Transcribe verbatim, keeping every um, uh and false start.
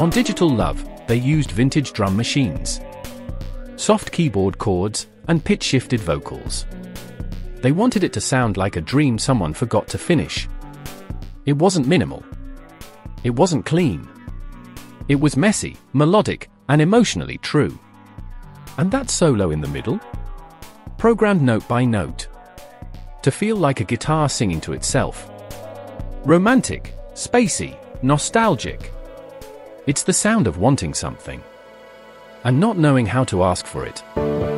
On Digital Love, they used vintage drum machines, soft keyboard chords, and pitch-shifted vocals. They wanted it to sound like a dream someone forgot to finish. It wasn't minimal. It wasn't clean. It was messy, melodic, and emotionally true. And that solo in the middle? Programmed note by note, to feel like a guitar singing to itself. Romantic, spacey, nostalgic. It's the sound of wanting something and not knowing how to ask for it.